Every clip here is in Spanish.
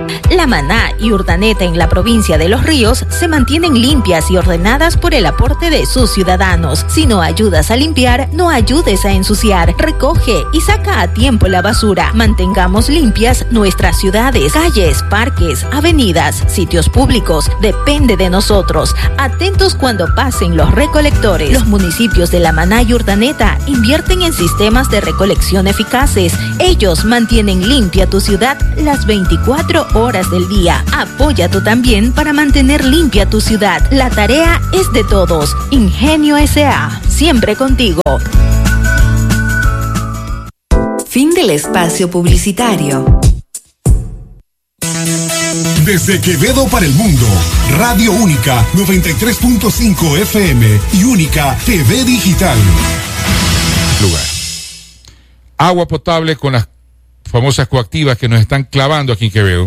La Maná y Urdaneta en la provincia de Los Ríos se mantienen limpias y ordenadas por el aporte de sus ciudadanos. Si no ayudas a limpiar, no ayudes a ensuciar. Recoge y saca a tiempo la basura. Mantengamos limpias nuestras ciudades, calles, parques, avenidas, sitios públicos. Depende de nosotros. Atentos cuando pasen los recolectores. Los municipios de La Maná y Urdaneta invierten en sistemas de recolección eficaces. Ellos mantienen limpia tu ciudad las 24 horas del día. Apoya tú también para mantener limpia tu ciudad. La tarea es de todos. Ingenio S.A. Siempre contigo. Fin del espacio publicitario. Desde Quevedo para el mundo, Radio Única 93.5 FM y Única TV Digital. Lugar. Agua potable con las famosas coactivas que nos están clavando aquí en Quevedo.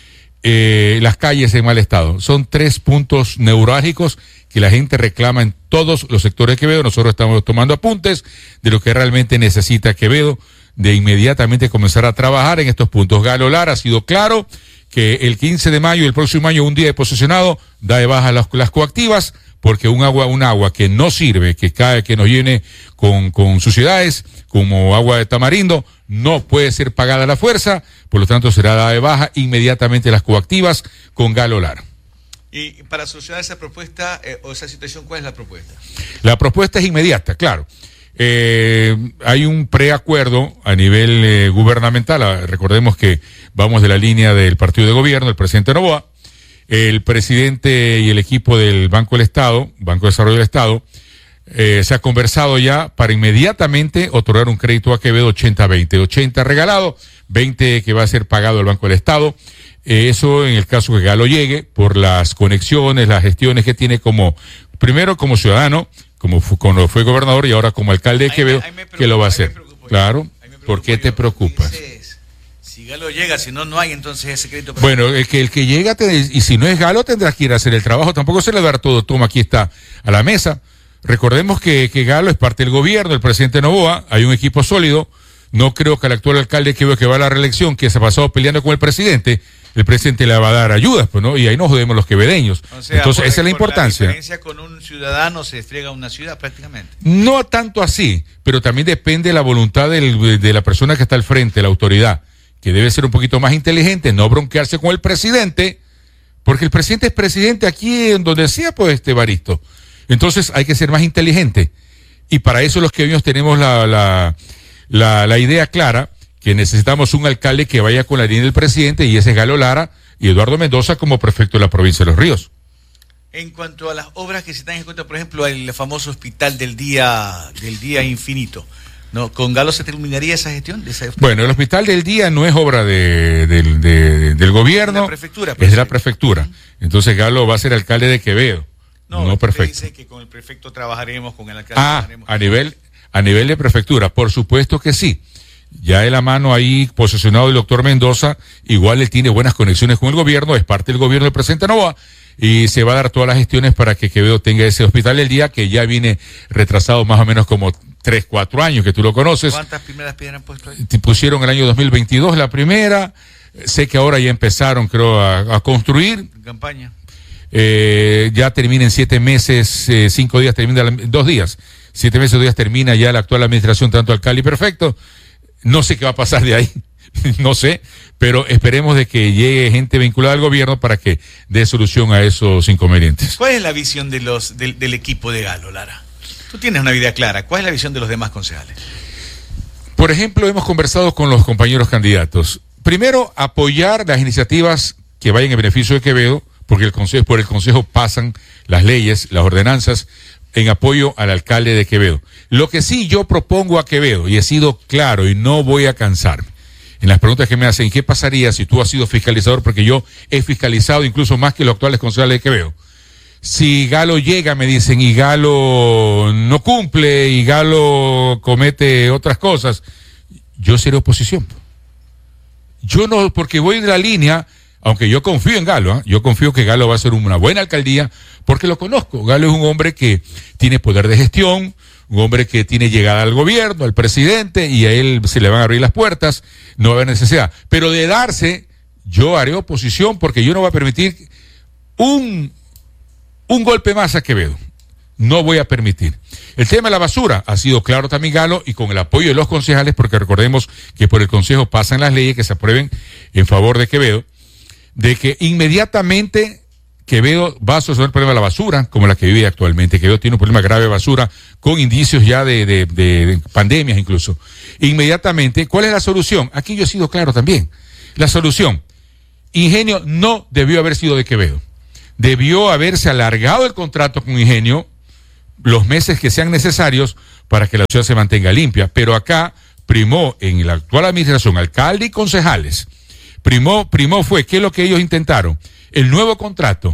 Las calles en mal estado. Son 3 puntos neurálgicos que la gente reclama en todos los sectores de Quevedo. Nosotros estamos tomando apuntes de lo que realmente necesita Quevedo, de inmediatamente comenzar a trabajar en estos puntos. Galo Lara ha sido claro que el 15 de mayo y el próximo año, un día de posesionado, da de baja las coactivas, porque un agua que no sirve, que cae, que nos llene con suciedades, como agua de tamarindo, no puede ser pagada a la fuerza, por lo tanto será dada de baja inmediatamente las coactivas con Galo Lara. Y para solucionar esa propuesta o esa situación, ¿cuál es la propuesta? La propuesta es inmediata, claro. Hay un preacuerdo a nivel gubernamental. Recordemos que vamos de la línea del partido de gobierno, el presidente Noboa, el presidente y el equipo del Banco del Estado, Banco de Desarrollo del Estado, se ha conversado ya para inmediatamente otorgar un crédito a Quevedo 80-20. 80 regalado, 20 que va a ser pagado al Banco del Estado. Eso en el caso que Galo llegue, por las conexiones, las gestiones que tiene primero como ciudadano, cuando fue gobernador y ahora como alcalde de Quevedo, que lo va a hacer. Claro, ¿por qué te preocupas? Si Galo llega, si no, no hay entonces ese crédito. Bueno, el que llega, y si no es Galo, tendrás que ir a hacer el trabajo. Tampoco se le va a dar todo, toma, aquí está, a la mesa. Recordemos que Galo es parte del gobierno, el presidente Noboa, hay un equipo sólido. No creo que al actual alcalde que va a la reelección, que se ha pasado peleando con el presidente le va a dar ayudas, pues, ¿no? Y ahí nos jodemos los quevedeños. O sea, entonces, esa es la importancia. La diferencia con un ciudadano se friega una ciudad prácticamente. No tanto así, pero también depende de la voluntad de la persona que está al frente, la autoridad, que debe ser un poquito más inteligente, no bronquearse con el presidente, porque el presidente es presidente aquí en donde sea, pues, Baristo. Entonces, hay que ser más inteligente. Y para eso los queveños tenemos la idea clara, que necesitamos un alcalde que vaya con la línea del presidente, y ese es Galo Lara y Eduardo Mendoza como prefecto de la provincia de Los Ríos. En cuanto a las obras que se están en cuenta, por ejemplo, el famoso hospital del día infinito, ¿no? ¿Con Galo se terminaría esa gestión? Bueno, el hospital del día no es obra del gobierno, es de la prefectura. Entonces Galo va a ser alcalde de Quevedo, no prefecto. Dice que con el prefecto trabajaremos, con el alcalde trabajaremos. A nivel de prefectura, por supuesto que sí. Ya de la mano ahí posesionado el doctor Mendoza, igual él tiene buenas conexiones con el gobierno, es parte del gobierno del presidente Noboa, y se va a dar todas las gestiones para que Quevedo tenga ese hospital del día, que ya viene retrasado más o menos como 3-4 años, que tú lo conoces. ¿Cuántas primeras piedras han puesto ahí? Pusieron el año 2022 la primera, sé que ahora ya empezaron, creo, a construir. En campaña. Ya termina en 7 meses, 5 días, termina 2 días. 7 meses o 2 días termina ya la actual administración, tanto alcalde y prefecto. No sé qué va a pasar de ahí, no sé, pero esperemos de que llegue gente vinculada al gobierno para que dé solución a esos inconvenientes. ¿Cuál es la visión del equipo de Galo, Lara? Tú tienes una idea clara. ¿Cuál es la visión de los demás concejales? Por ejemplo, hemos conversado con los compañeros candidatos. Primero, apoyar las iniciativas que vayan en beneficio de Quevedo, porque por el Consejo pasan las leyes, las ordenanzas, en apoyo al alcalde de Quevedo. Lo que sí yo propongo a Quevedo, y he sido claro y no voy a cansarme, en las preguntas que me hacen, ¿qué pasaría si tú has sido fiscalizador? Porque yo he fiscalizado incluso más que los actuales concejales de Quevedo. Si Galo llega, me dicen, y Galo no cumple, y Galo comete otras cosas, yo seré oposición. Yo no, porque voy de la línea, aunque yo confío en Galo, yo confío que Galo va a ser una buena alcaldía, porque lo conozco. Galo es un hombre que tiene poder de gestión, un hombre que tiene llegada al gobierno, al presidente, y a él se le van a abrir las puertas, no va a haber necesidad. Pero de darse, yo haré oposición porque yo no voy a permitir un golpe más a Quevedo. No voy a permitir. El tema de la basura ha sido claro también, Galo, y con el apoyo de los concejales, porque recordemos que por el Consejo pasan las leyes que se aprueben en favor de Quevedo, de que inmediatamente Quevedo va a solucionar el problema de la basura, como la que vive actualmente. Quevedo tiene un problema grave de basura, con indicios ya de pandemias incluso. Inmediatamente, ¿cuál es la solución? Aquí yo he sido claro también. La solución, Ingenio no debió haber sido de Quevedo. Debió haberse alargado el contrato con Ingenio los meses que sean necesarios para que la ciudad se mantenga limpia. Pero acá primó en la actual administración, alcalde y concejales, primó fue, ¿qué es lo que ellos intentaron? El nuevo contrato,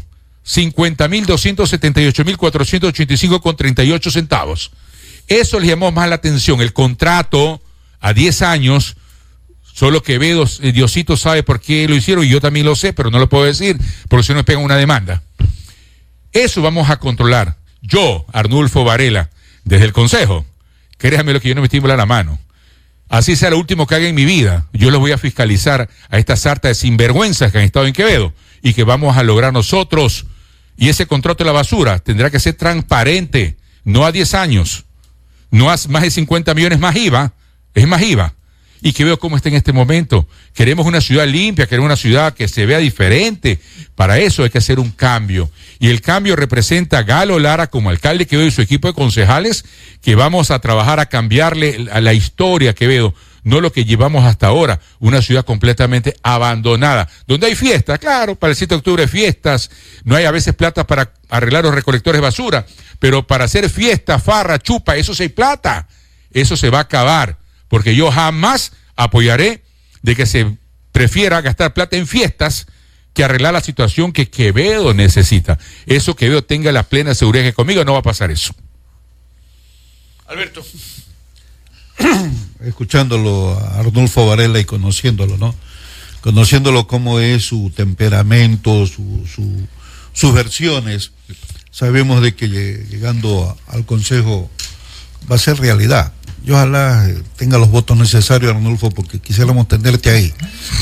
50.278.485,38 centavos. Eso les llamó más la atención, el contrato a 10 años, solo Quevedo, Diosito sabe por qué lo hicieron, y yo también lo sé, pero no lo puedo decir, porque si no me pegan una demanda. Eso vamos a controlar. Yo, Arnulfo Varela, desde el Consejo, créanme lo que yo no me tiembla la mano. Así sea lo último que haga en mi vida, yo los voy a fiscalizar a esta sarta de sinvergüenzas que han estado en Quevedo y que vamos a lograr nosotros. Y ese contrato de la basura tendrá que ser transparente, no a 10 años, no a más de 50 millones más IVA, es más IVA. Y que veo cómo está en este momento. Queremos una ciudad limpia, queremos una ciudad que se vea diferente. Para eso hay que hacer un cambio. Y el cambio representa a Galo Lara como alcalde Quevedo y su equipo de concejales, que vamos a trabajar a cambiarle a la historia a Quevedo, no lo que llevamos hasta ahora, una ciudad completamente abandonada. Donde hay fiestas, claro, para el 7 de octubre fiestas, no hay a veces plata para arreglar los recolectores de basura, pero para hacer fiesta, farra, chupa, eso sí hay plata. Eso se va a acabar. Porque yo jamás apoyaré de que se prefiera gastar plata en fiestas que arreglar la situación que Quevedo necesita. Eso Quevedo tenga la plena seguridad que conmigo no va a pasar eso. Alberto. Escuchándolo a Arnulfo Varela y conociéndolo, ¿no? Conociéndolo cómo es su temperamento, sus versiones, sabemos de que llegando al Consejo va a ser realidad. Y ojalá tenga los votos necesarios, Arnulfo, porque quisiéramos tenerte ahí.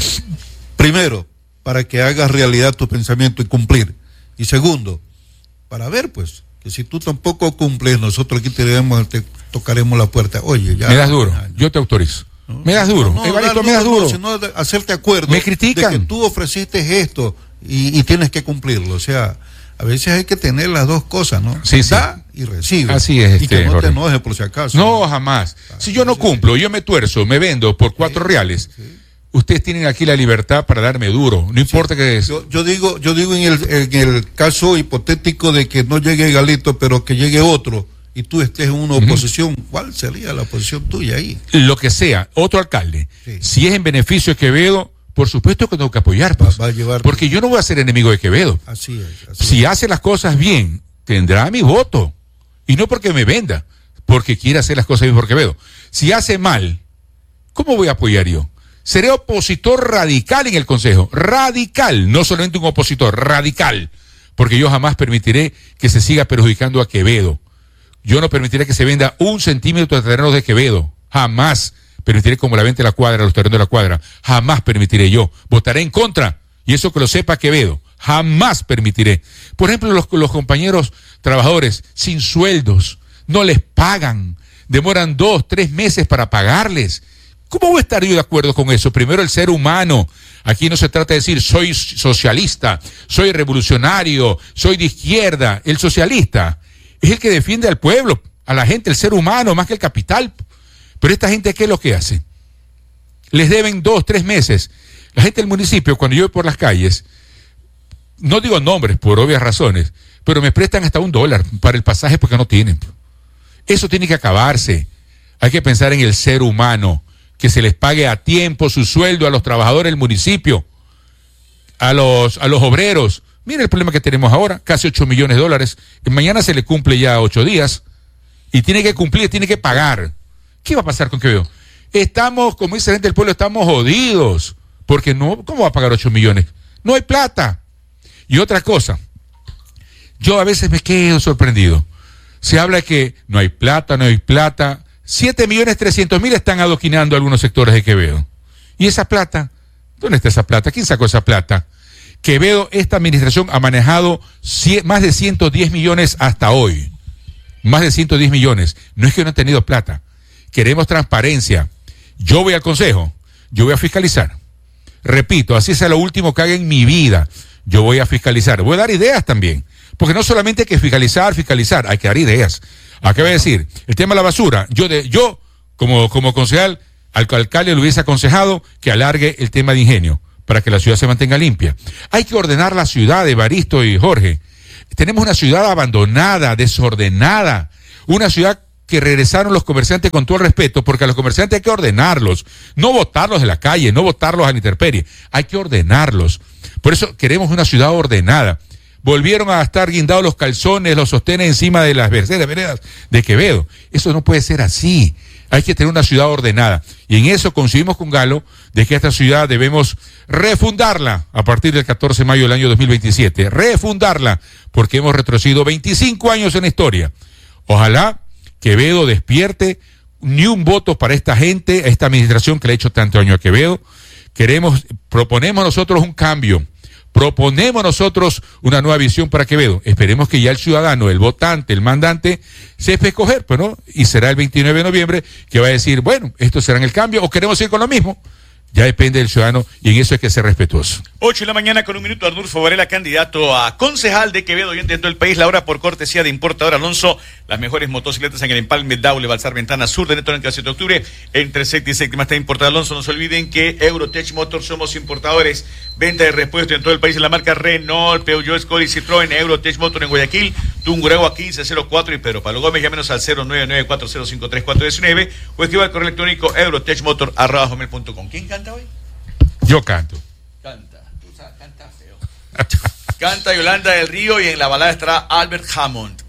Primero, para que hagas realidad tu pensamiento y cumplir. Y segundo, para ver, pues, que si tú tampoco cumples, nosotros aquí te tocaremos la puerta. Oye, ya. Me das duro, yo te autorizo. ¿No? Me das duro, Evaristo, me das duro. Sino hacerte acuerdo. Me critican. De que tú ofreciste esto y tienes que cumplirlo. O sea, a veces hay que tener las dos cosas, ¿no? Sí, da y recibe. Así es. Y que no te enojes por si acaso. No, jamás. Si yo no cumplo, yo me tuerzo, me vendo por 4 reales. Sí. Ustedes tienen aquí la libertad para darme duro. No importa que es. Yo digo en el caso hipotético de que no llegue Galito, pero que llegue otro y tú estés en una oposición, ¿cuál sería la posición tuya ahí? Lo que sea, otro alcalde. Sí. Si es en beneficio de Quevedo, por supuesto que tengo que apoyar, pues, porque yo no voy a ser enemigo de Quevedo. Así es. Si hace las cosas bien, tendrá mi voto. Y no porque me venda, porque quiere hacer las cosas bien por Quevedo. Si hace mal, ¿cómo voy a apoyar yo? Seré opositor radical en el Consejo. Radical, no solamente un opositor, radical. Porque yo jamás permitiré que se siga perjudicando a Quevedo. Yo no permitiré que se venda 1 centímetro de terrenos de Quevedo. Jamás permitiré como la venta de la cuadra, los terrenos de la cuadra. Jamás permitiré yo. Votaré en contra. Y eso que lo sepa Quevedo. Jamás permitiré. Por ejemplo, los compañeros trabajadores sin sueldos. No les pagan. Demoran 2, 3 meses para pagarles. ¿Cómo voy a estar yo de acuerdo con eso? Primero, el ser humano. Aquí no se trata de decir soy socialista, soy revolucionario, soy de izquierda. El socialista es el que defiende al pueblo, a la gente, el ser humano, más que el capital. Pero esta gente, ¿qué es lo que hace? Les deben 2, 3 meses. La gente del municipio, cuando yo voy por las calles, no digo nombres por obvias razones, pero me prestan hasta $1 para el pasaje porque no tienen. Eso tiene que acabarse. Hay que pensar en el ser humano. Que se les pague a tiempo su sueldo a los trabajadores del municipio, a los obreros. Miren el problema que tenemos ahora, casi $8 millones. Mañana se le cumple ya 8 días y tiene que cumplir, tiene que pagar. ¿Qué va a pasar con Quevedo? Estamos, como dice la gente del pueblo, estamos jodidos, porque no, ¿cómo va a pagar 8 millones? No hay plata. Y otra cosa, yo a veces me quedo sorprendido. Se habla de que no hay plata. 7.300.000 están adoquinando algunos sectores de Quevedo. Y esa plata, ¿Dónde está esa plata? ¿Quién sacó esa plata? Quevedo, esta administración ha manejado más de 110 millones hasta hoy. Más de 110 millones. No es que no han tenido plata. Queremos transparencia. Yo voy al consejo, yo voy a fiscalizar. Repito, así sea lo último que haga en mi vida. Yo voy a fiscalizar. Voy a dar ideas también. Porque no solamente hay que fiscalizar, hay que dar ideas. ¿A qué voy a decir? El tema de la basura. Yo como concejal, al alcalde le hubiese aconsejado que alargue el tema de Ingenio para que la ciudad se mantenga limpia. Hay que ordenar la ciudad, Evaristo y Jorge. Tenemos una ciudad abandonada, desordenada, una ciudad que regresaron los comerciantes con todo el respeto, porque a los comerciantes hay que ordenarlos, no botarlos de la calle, no botarlos a la intemperie, hay que ordenarlos. Por eso queremos una ciudad ordenada. Volvieron a estar guindados los calzones, los sostenes encima de las veredas de Quevedo. Eso no puede ser así. Hay que tener una ciudad ordenada. Y en eso coincidimos con Galo de que esta ciudad debemos refundarla a partir del 14 de mayo del año 2027. Refundarla, porque hemos retrocedido 25 años en la historia. Ojalá Quevedo despierte, ni un voto para esta gente, a esta administración que le ha hecho tanto daño a Quevedo. Proponemos nosotros un cambio. Proponemos nosotros una nueva visión para Quevedo. Esperemos que ya el ciudadano, el votante, el mandante, sepa escoger, pues, ¿no? Y será el 29 de noviembre que va a decir, bueno, esto será el cambio o queremos ir con lo mismo. Ya depende del ciudadano y en eso hay que ser respetuoso. 8 de la mañana con un minuto, Arnulfo Varela, candidato a concejal de Quevedo y en todo el país. La hora por cortesía de Importador Alonso. Las mejores motocicletas en el Empalme, Daule, Balsar, Ventana Sur, de Neto en el 7 de octubre. Entre sexta y séptima está Importador Alonso. No se olviden que Eurotech Motors somos importadores. Venta de repuestos en todo el país en la marca Renault, Peugeot, Skoda y Citroën. Eurotech Motors en Guayaquil, Tungurahua 1504 y Pedro Pablo Gómez. Llámenos al 099405319 o escriba al correo electrónico eurotechmotor@hotmail.com. ¿Quién canta hoy? Yo canto. Canta, tú sabes, canta feo. Canta Yolanda del Río y en la balada estará Albert Hammond.